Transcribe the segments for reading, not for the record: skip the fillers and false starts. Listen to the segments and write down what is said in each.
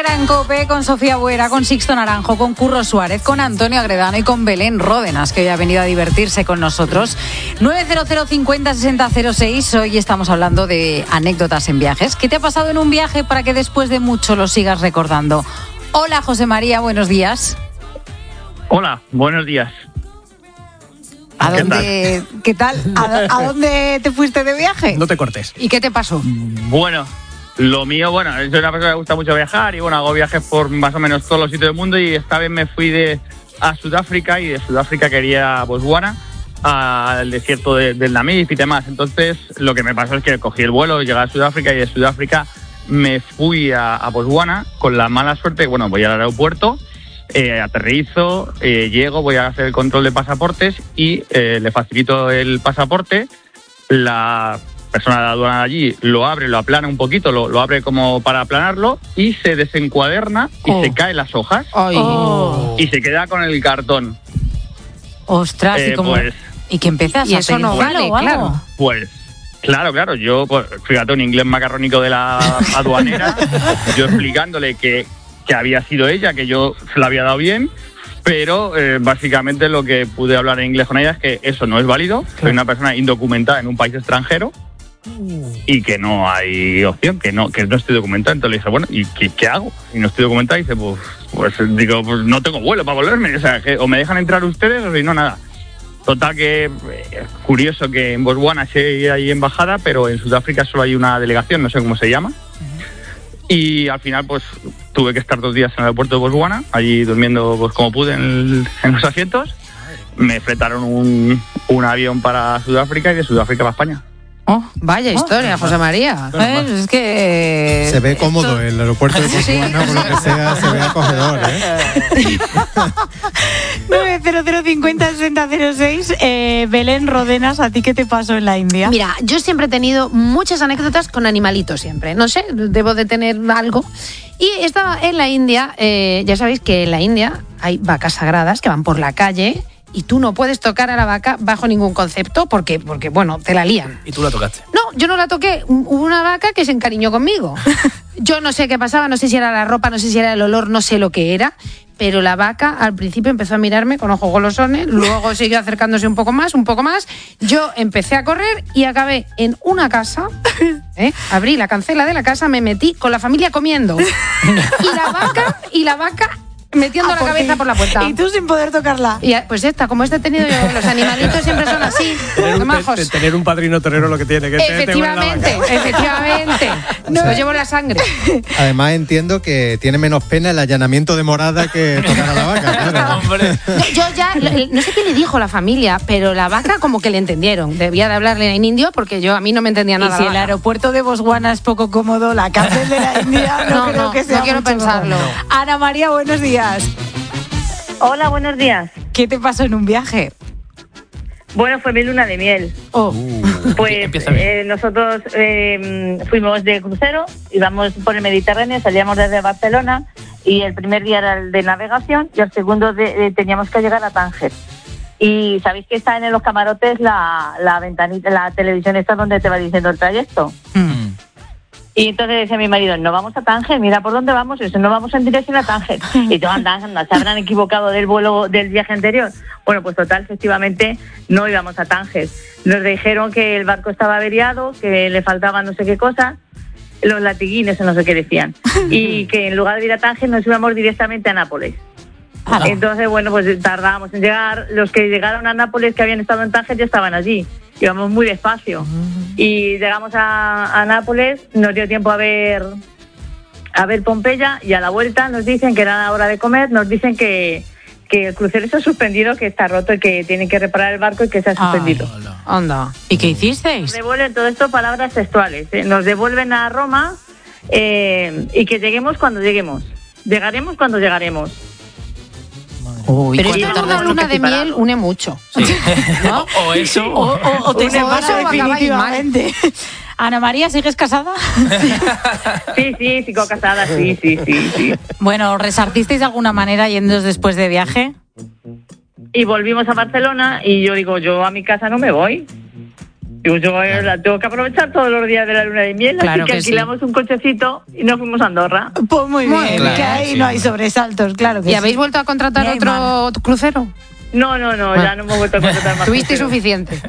Herrera en COPE, con Sofía Buera, con Sixto Naranjo, con Curro Suárez, con Antonio Agredano y con Belén Ródenas, que hoy ha venido a divertirse con nosotros. 900 50 60 06. Hoy estamos hablando de anécdotas en viajes. ¿Qué te ha pasado en un viaje para que después de mucho lo sigas recordando? Hola, José María, buenos días. Hola, buenos días. ¿Qué tal? ¿A dónde te fuiste de viaje? No te cortes. ¿Y qué te pasó? Bueno, lo mío, soy una persona que me gusta mucho viajar y hago viajes por más o menos todos los sitios del mundo, y esta vez me fui a Sudáfrica, y de Sudáfrica quería a Botswana, al desierto del Namib y demás. Entonces, lo que me pasó es que cogí el vuelo, llegué a Sudáfrica, y de Sudáfrica me fui a Botswana con la mala suerte. Voy al aeropuerto, aterrizo, llego, voy a hacer el control de pasaportes y le facilito el pasaporte. La persona de la aduana de allí lo abre, lo aplana un poquito, lo abre como para aplanarlo, y se desencuaderna y se caen las hojas y se queda con el cartón. Ostras, ¿y qué empiezas y a eso pedir no vale, claro. Pues claro, yo, fíjate, un inglés macarrónico de la aduanera, yo explicándole que había sido ella, que yo se la había dado bien, pero básicamente lo que pude hablar en inglés con ella es que eso no es válido, que soy una persona indocumentada en un país extranjero y que no hay opción, que no estoy documentado. Entonces le dije, bueno, ¿y qué hago? Y no estoy documentado, y dice, pues no tengo vuelo para volverme, o sea, que o me dejan entrar ustedes o si no, nada. Total, que curioso que en Botswana sí hay embajada, pero en Sudáfrica solo hay una delegación, no sé cómo se llama. Y al final, tuve que estar 2 días en el aeropuerto de Botswana, allí durmiendo como pude en los asientos. Me fletaron un avión para Sudáfrica y de Sudáfrica para España. Vaya historia, José María. Es que se ve cómodo el aeropuerto de Botswana, por lo que sea, se ve acogedor, 900 50 60 06. Belén Ródenas, ¿a ti qué te pasó en la India? Mira, yo siempre he tenido muchas anécdotas con animalitos, siempre. No sé, debo de tener algo. Y estaba en la India, ya sabéis que en la India hay vacas sagradas que van por la calle, y tú no puedes tocar a la vaca bajo ningún concepto porque te la lían. ¿Y tú la tocaste? No, yo no la toqué. Hubo una vaca que se encariñó conmigo. Yo no sé qué pasaba, no sé si era la ropa, no sé si era el olor, no sé lo que era, pero la vaca al principio empezó a mirarme con ojos golosones, luego siguió acercándose un poco más. Yo empecé a correr y acabé en una casa, abrí la cancela de la casa, me metí con la familia comiendo. Y la vaca metiendo la cabeza por la puerta. Y tú sin poder tocarla. Y pues como he tenido yo, los animalitos siempre son así, majos. Tener un padrino torero lo que tiene, que efectivamente. No, lo llevo en la sangre. Además entiendo que tiene menos pena el allanamiento de morada que tocar a la vaca, claro. Hombre. Yo ya, no sé qué le dijo la familia, pero la vaca como que le entendieron. Debía de hablarle en indio porque a mí no me entendía nada. Y si el aeropuerto de Botswana es poco cómodo, la cárcel de la India no creo que sea. No quiero pensarlo. No. Ana María, buenos días. Hola, buenos días. ¿Qué te pasó en un viaje? Bueno, fue mi luna de miel. Pues nosotros fuimos de crucero, íbamos por el Mediterráneo, salíamos desde Barcelona, y el primer día era el de navegación y el segundo teníamos que llegar a Tánger. Y sabéis que está en los camarotes la ventanita, la televisión esta donde te va diciendo el trayecto. Y entonces decía mi marido, no vamos a Tánger, mira por dónde vamos, eso no vamos en dirección a Tánger. Y tú anda, se habrán equivocado del vuelo del viaje anterior. Bueno, pues total, efectivamente no íbamos a Tánger. Nos dijeron que el barco estaba averiado, que le faltaban no sé qué cosas, los latiguines o no sé qué decían, y que en lugar de ir a Tánger nos íbamos directamente a Nápoles. Entonces, pues tardábamos en llegar. Los que llegaron a Nápoles, que habían estado en Tánger, ya estaban allí. Íbamos muy despacio. Y llegamos a Nápoles, nos dio tiempo a ver Pompeya, y a la vuelta nos dicen que era la hora de comer, nos dicen que el crucero se ha suspendido, que está roto y que tienen que reparar el barco y que se ha suspendido. Anda. ¿Y qué hicisteis? Nos devuelven todo esto, palabras textuales. Nos devuelven a Roma y que lleguemos cuando lleguemos. Llegaremos cuando llegaremos. Pero esto de una luna de miel une mucho. Sí. ¿No? O eso. O te separa definitivamente. Ana María, ¿sigues casada? Sí, sigo casada, sí. Bueno, ¿resarcisteis de alguna manera yendo después de viaje? Y volvimos a Barcelona y yo digo, yo a mi casa no me voy. Digo, yo la tengo que aprovechar todos los días de la luna de miel, Claro así que alquilamos un cochecito y nos fuimos a Andorra. Pues muy bien, claro, que ahí no hay sobresaltos, claro que ¿Y sí. habéis vuelto a contratar Ni hay otro crucero? No, ya no me he vuelto a contratar más. Tuviste cruceros. suficiente.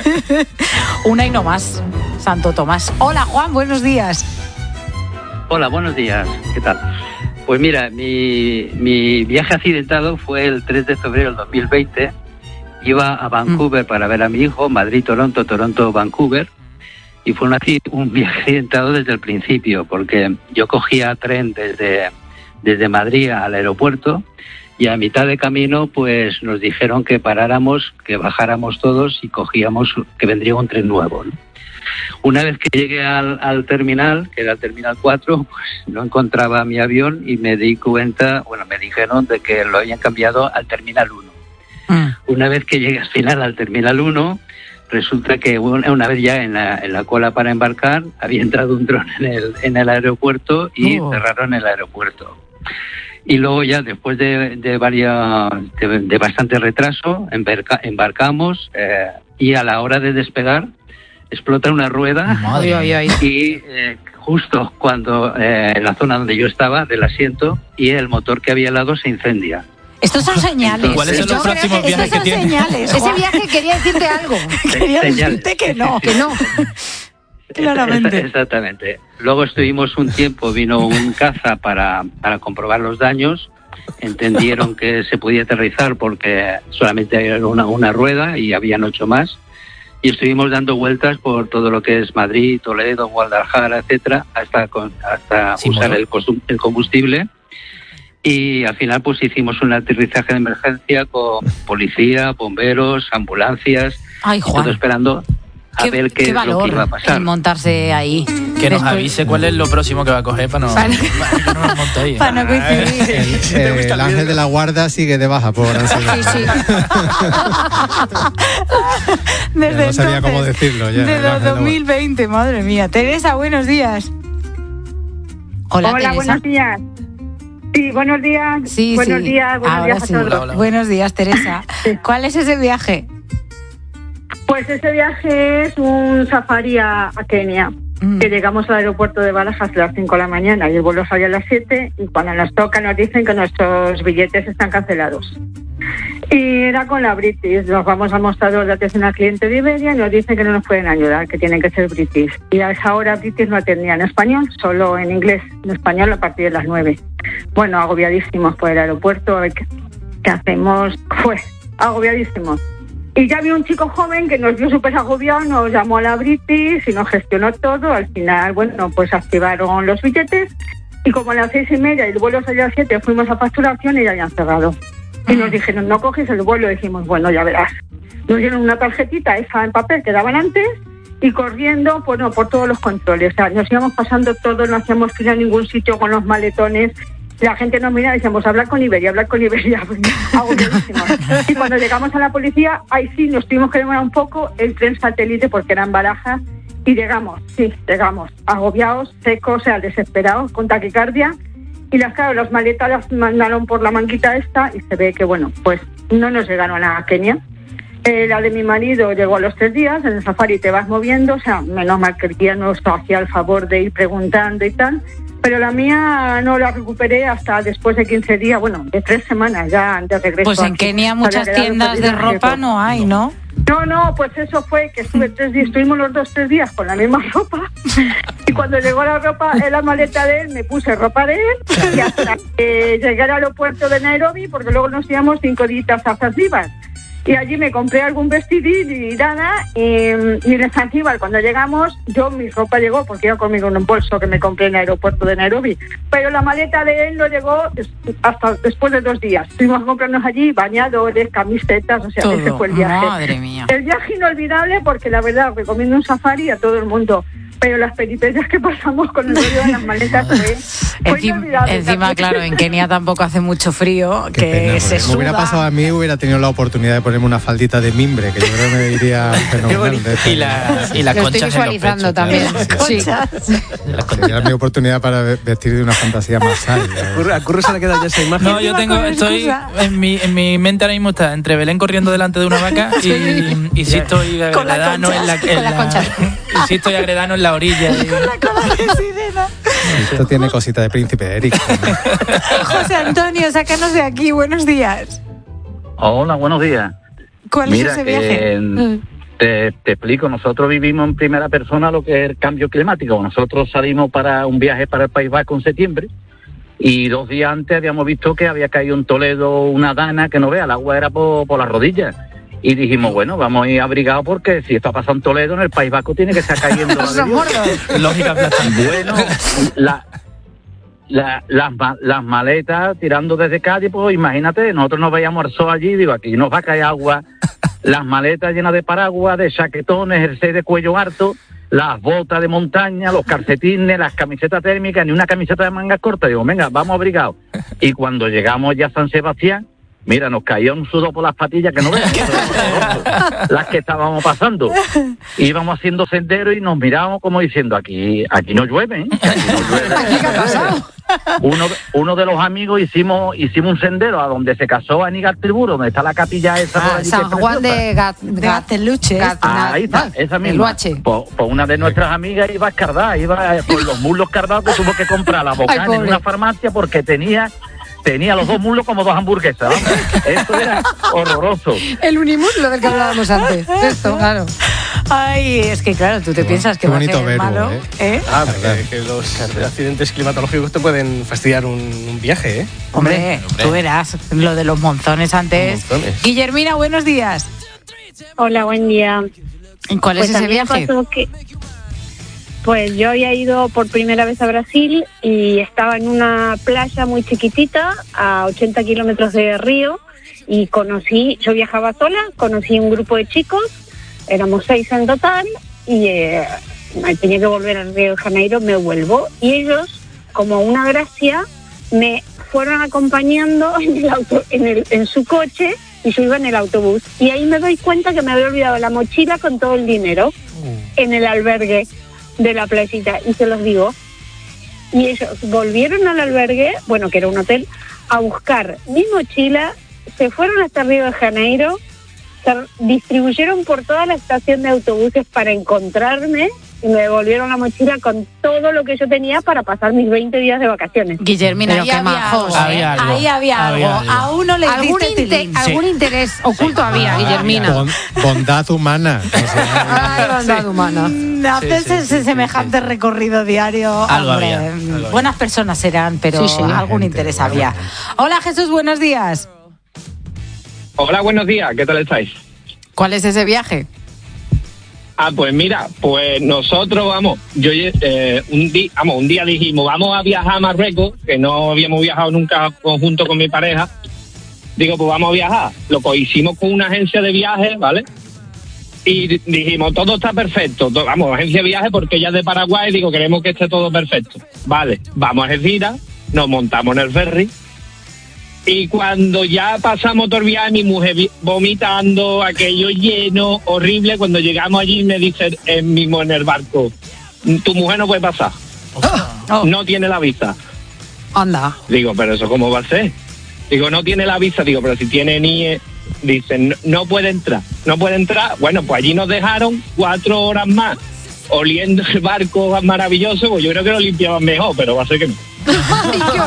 Una y no más, Santo Tomás. Hola, Juan, buenos días. Hola, buenos días. ¿Qué tal? Pues mira, mi viaje accidentado fue el 3 de febrero del 2020. Iba a Vancouver para ver a mi hijo, Madrid, Toronto, Toronto, Vancouver. Y fue un viaje accidentado desde el principio, porque yo cogía tren desde Madrid al aeropuerto y a mitad de camino pues nos dijeron que paráramos, que bajáramos todos y que vendría un tren nuevo, ¿no? Una vez que llegué al terminal, que era el terminal 4, pues no encontraba mi avión y me dijeron de que lo habían cambiado al terminal 1. Una vez que llegué al final al terminal 1, resulta que una vez ya en la cola para embarcar, había entrado un dron en el aeropuerto y cerraron el aeropuerto. Y luego ya después de bastante retraso, embarcamos y a la hora de despegar, explota una rueda y justo cuando en la zona donde yo estaba, del asiento, y el motor que había al lado se incendia. Estos son señales. ¿Cuáles son los próximos viajes que tiene? Señales, Ese Juan. viaje quería decirte algo. Quería Señales. decirte que no. Que no. Claramente. Exactamente. Luego estuvimos un tiempo, vino un caza para comprobar los daños. Entendieron que se podía aterrizar porque solamente había una rueda y habían 8 más. Y estuvimos dando vueltas por todo lo que es Madrid, Toledo, Guadalajara, etcétera, hasta usar el combustible. Y al final pues hicimos un aterrizaje de emergencia con policía, bomberos, ambulancias, Ay, Juan. todo esperando a ver qué es lo que iba a pasar. El montarse ahí. Que nos Después- avise cuál es lo próximo que va a coger para para que no nos monte ahí. Para no coincidir. El ángel de la guarda sigue de baja por ansiedad. Sí, sí. Ya no sabía cómo decirlo. Ya, el Desde ángel de la 2020, madre mía. Teresa, buenos días. Hola, Teresa. buenos días. Sí, buenos días. Sí, buenos sí. días Ahora a sí. todos. Hola. Buenos días, Teresa. ¿Cuál es ese viaje? Pues ese viaje es un safari a Kenia. Que llegamos al aeropuerto de Barajas a las 5 de la mañana y el vuelo sale a las 7 y cuando nos toca nos dicen que nuestros billetes están cancelados. Y era con la British, nos vamos al mostrador de atención al cliente de Iberia y nos dicen que no nos pueden ayudar, que tienen que ser British. Y a esa hora British no atendía en español, solo en inglés, en español a partir de las 9. Bueno, agobiadísimos por el aeropuerto, a ver qué hacemos, pues agobiadísimos. Y ya había un chico joven que nos vio súper agobiado, nos llamó a la British y nos gestionó todo. Al final, bueno, pues activaron los billetes y como a las 6:30 y el vuelo salía a las 7, fuimos a facturación y ya habían cerrado. Y nos dijeron, no coges el vuelo. Y dijimos, bueno, ya verás. Nos dieron una tarjetita, esa en papel que daban antes, y corriendo, bueno, por todos los controles. O sea, nos íbamos pasando todo, no hacíamos fila en ningún sitio con los maletones. La gente nos miraba y decíamos, hablar con Iberia. Agobiadísimos. Y cuando llegamos a la policía, ahí sí nos tuvimos que demorar un poco el tren satélite porque eran Barajas. Y llegamos, agobiados, secos, o sea, desesperados, con taquicardia. Y las maletas las mandaron por la manguita esta y se ve que, bueno, pues no nos llegaron a Kenia. La de mi marido llegó a los 3 días, en el safari te vas moviendo, o sea, menos mal que el guía nos hacía el favor de ir preguntando y tal, pero la mía no la recuperé hasta después de 15 días, bueno, de 3 semanas ya de regreso. Pues en aquí. Kenia muchas tiendas de ropa no hay, ¿no? No, pues eso fue que estuve 3 días, estuvimos los 3 días con la misma ropa y cuando llegó la ropa en la maleta de él me puse ropa de él y hasta que llegué al aeropuerto de Nairobi porque luego nos íbamos 5 días a Zanzíbar y allí me compré algún vestidín y nada y en Zanzíbar cuando llegamos mi ropa llegó porque iba conmigo en un bolso que me compré en el aeropuerto de Nairobi pero la maleta de él no llegó hasta después de 2 días. Tuvimos que comprarnos allí bañadores, camisetas, o sea, ese fue el viaje. Madre mía. El viaje inolvidable porque la verdad recomiendo un safari a todo el mundo pero las peripecias que pasamos con el rollo de las maletas fue inolvidable. Encima, claro, en Kenia tampoco hace mucho frío, Qué que pena, se suda. me hubiera pasado a mí, hubiera tenido la oportunidad de ponerme una faldita de mimbre, que yo creo que me iría fenomenal. Y las Lo estoy conchas visualizando en los también. pechos, Sí. Sería mi oportunidad para vestir de una fantasía más sal. A Curro se le queda ya esa imagen. No, yo estoy en mi mente ahora mismo está entre Belén corriendo delante de una vaca y Sisto y Agredano en la y Sisto y Agredano en la orilla. Con la cola de sirena. Esto tiene cosita de príncipe Eric. José Antonio, sácanos de aquí, buenos días. Hola, buenos días. ¿Cuál es ese viaje? Te explico, nosotros vivimos en primera persona lo que es el cambio climático. Nosotros salimos para un viaje para el País Vasco en septiembre y 2 días antes habíamos visto que había caído en Toledo una dana que no vea, el agua era por las rodillas. Y dijimos, bueno, vamos a ir abrigados porque si esto pasa en Toledo, en el País Vasco tiene que estar cayendo la de Dios. Lógica. Bueno, las maletas tirando desde Cádiz, pues imagínate, nosotros nos veíamos al sol allí, digo, aquí nos va a caer agua, las maletas llenas de paraguas, de chaquetones, jersey de cuello harto, las botas de montaña, los calcetines, las camisetas térmicas, ni una camiseta de mangas cortas, digo, venga, vamos abrigados. Y cuando llegamos ya a San Sebastián, mira, nos caía un sudor por las patillas que no veas, las que estábamos pasando. Íbamos haciendo sendero y nos mirábamos como diciendo, aquí no llueve, ¿eh? Aquí no llueve. ¿Aquí qué ha pasado? Uno de los amigos hicimos un sendero a donde se casó Aníbal Triburo, donde está la capilla esa. Por allí, San Juan de Gateluche. Ahí está, esa misma. Pues una de nuestras amigas iba escardada, iba con los muslos cardados, que tuvo que comprar la bocana en una farmacia porque tenía los 2 muslos como 2 hamburguesas. ¿Vamos? Esto era horroroso. El unimuslo del que hablábamos antes. Esto, claro. Ay, es que claro, tú te piensas que va a ser verbo, malo. Que los accidentes climatológicos te pueden fastidiar un viaje, ¿eh? Hombre, tú verás lo de los monzones antes. Guillermina, buenos días. Hola, buen día. ¿Cuál es ese viaje? Pues yo había ido por primera vez a Brasil y estaba en una playa muy chiquitita a 80 kilómetros de Río y yo viajaba sola, conocí un grupo de chicos, éramos 6 en total y tenía que volver al Río de Janeiro, me vuelvo y ellos, como una gracia, me fueron acompañando en su coche y yo iba en el autobús y ahí me doy cuenta que me había olvidado la mochila con todo el dinero en el albergue de la playita y se los digo y ellos volvieron al albergue, bueno, que era un hotel, a buscar mi mochila, se fueron hasta Río de Janeiro, se distribuyeron por toda la estación de autobuses para encontrarme y me devolvieron la mochila con todo lo que yo tenía para pasar mis 20 días de vacaciones. Guillermina, ahí había algo. A uno le diste algún interés oculto había, Guillermina. Bondad humana. Bondad humana. Haces ese semejante recorrido diario. Algo hombre, había. Buenas personas serán, pero algún interés había. Hola Jesús, buenos días. Hola, buenos días, ¿qué tal estáis? ¿Cuál es ese viaje? Pues mira, pues nosotros un día dijimos, vamos a viajar a Marruecos, que no habíamos viajado nunca conjunto con mi pareja. Digo, pues vamos a viajar. Lo que hicimos con una agencia de viajes, ¿vale? Y dijimos, todo está perfecto. Agencia de viajes porque ella es de Paraguay, digo, queremos que esté todo perfecto. Vale, vamos a Algeciras, nos montamos en el ferry. Y cuando ya pasamos todo el viaje, mi mujer vomitando, aquello lleno, horrible, cuando llegamos allí me dice él mismo en el barco, tu mujer no puede pasar, no tiene la visa. Anda. Digo, pero eso ¿cómo va a ser? Digo, no tiene la visa, digo, pero si tiene NIE, dicen, no puede entrar. Bueno, pues allí nos dejaron 4 horas más, oliendo el barco maravilloso, pues yo creo que lo limpiaban mejor, pero va a ser que no. ¡Ay, qué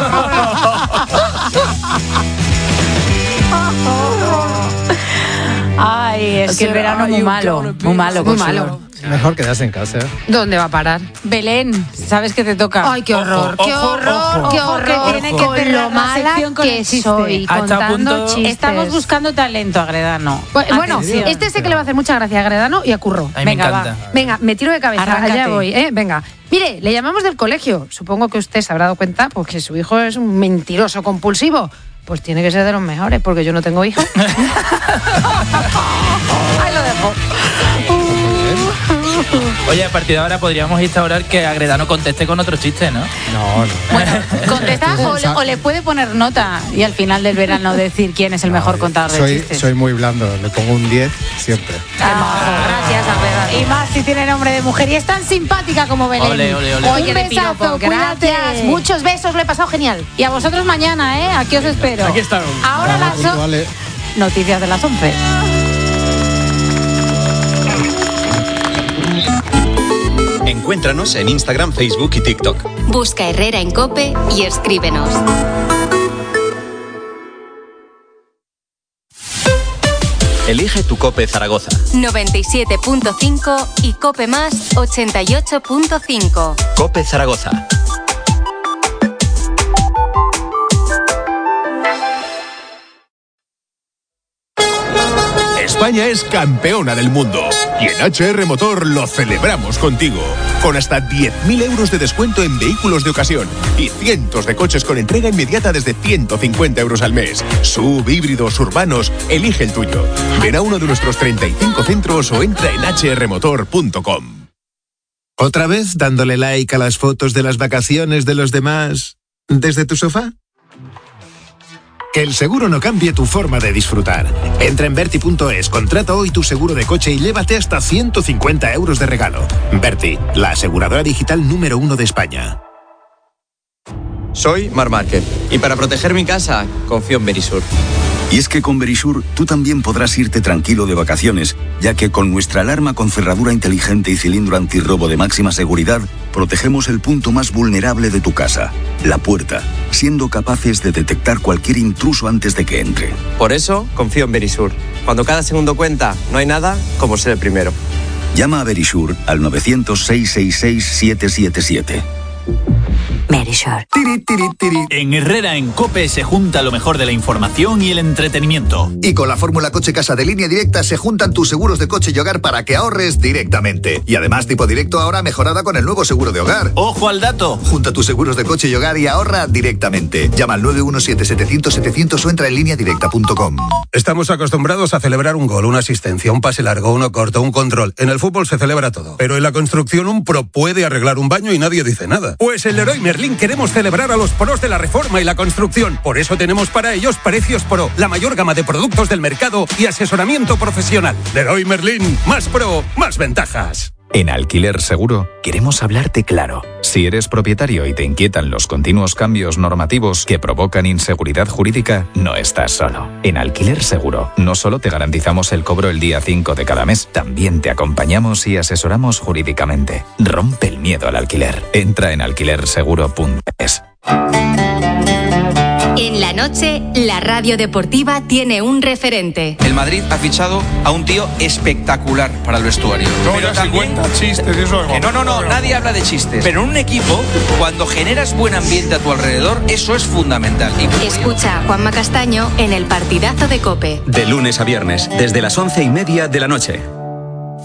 Ay, es que el verano es muy malo. Muy malo. Mejor quedarse en casa. ¿Dónde va a parar? Belén, ¿sabes qué te toca? Ay, qué horror, qué horror. Que tiene que con lo mala que soy contando chistes. Estamos buscando talento, Agredano. Bueno, este sé que le va a hacer mucha gracia a Agredano y a Curro. Venga, va. Venga, me tiro de cabeza. Arráncate. Allá voy, venga. Mire, le llamamos del colegio. Supongo que usted se habrá dado cuenta porque su hijo es un mentiroso compulsivo. Pues tiene que ser de los mejores, porque yo no tengo hijos. Ahí lo dejo. Oye, a partir de ahora podríamos instaurar que Agredano conteste con otro chiste, ¿no? No. Bueno, contesta o le puede poner nota y al final del verano decir quién es el mejor contador de chistes. Soy muy blando, le pongo un 10 siempre. Gracias, Agredano. Y más si tiene nombre de mujer y es tan simpática como Belén. Ole. Oye, un besazo, gracias. cuídate. Muchos besos, lo he pasado genial. Y a vosotros mañana, Aquí os espero. Aquí estamos. Ahora Vale. noticias de las 11. Encuéntranos en Instagram, Facebook y TikTok. Busca Herrera en COPE y escríbenos. Elige tu COPE Zaragoza. 97.5 y COPE más 88.5. COPE Zaragoza. España es campeona del mundo y en HR Motor lo celebramos contigo. Con hasta 10.000 euros de descuento en vehículos de ocasión y cientos de coches con entrega inmediata desde 150 euros al mes. SUV, híbridos, urbanos, elige el tuyo. Ven a uno de nuestros 35 centros o entra en hrmotor.com. ¿Otra vez dándole like a las fotos de las vacaciones de los demás desde tu sofá? Que el seguro no cambie tu forma de disfrutar. Entra en Verti.es, contrata hoy tu seguro de coche y llévate hasta 150 euros de regalo. Verti, la aseguradora digital número 1 de España. Soy Mar Márquez y para proteger mi casa confío en Verisur. Y es que con Verisur tú también podrás irte tranquilo de vacaciones, ya que con nuestra alarma con cerradura inteligente y cilindro antirrobo de máxima seguridad, protegemos el punto más vulnerable de tu casa, la puerta, siendo capaces de detectar cualquier intruso antes de que entre. Por eso confío en Verisur. Cuando cada segundo cuenta, no hay nada como ser el primero. Llama a Verisur al 900-666-777. Verisur. En Herrera en COPE se junta lo mejor de la información y el entretenimiento. Y con la fórmula Coche Casa de Línea Directa se juntan tus seguros de coche y hogar para que ahorres directamente. Y además tipo directo ahora mejorada con el nuevo seguro de hogar. ¡Ojo al dato! Junta tus seguros de coche y hogar y ahorra directamente. Llama al 917-700-700 o entra en lineadirecta.com. Estamos acostumbrados a celebrar un gol, una asistencia, un pase largo, uno corto, un control. En el fútbol se celebra todo. Pero en la construcción un pro puede arreglar un baño y nadie dice nada. Pues en Leroy Merlin queremos celebrar a los pros de la reforma y la construcción. Por eso tenemos para ellos precios pro, la mayor gama de productos del mercado y asesoramiento profesional. Leroy Merlin, más pro, más ventajas. En Alquiler Seguro queremos hablarte claro. Si eres propietario y te inquietan los continuos cambios normativos que provocan inseguridad jurídica, no estás solo. En Alquiler Seguro no solo te garantizamos el cobro el día 5 de cada mes, también te acompañamos y asesoramos jurídicamente. Rompe el miedo al alquiler. Entra en alquilerseguro.es. En la noche, la radio deportiva tiene un referente. El Madrid ha fichado a un tío espectacular para el vestuario. Pero también chistes, eso es no, nadie habla de chistes. Pero en un equipo, cuando generas buen ambiente a tu alrededor, eso es fundamental. Escucha a Juanma Castaño en el partidazo de COPE. De lunes a viernes, desde las 11:30 de la noche.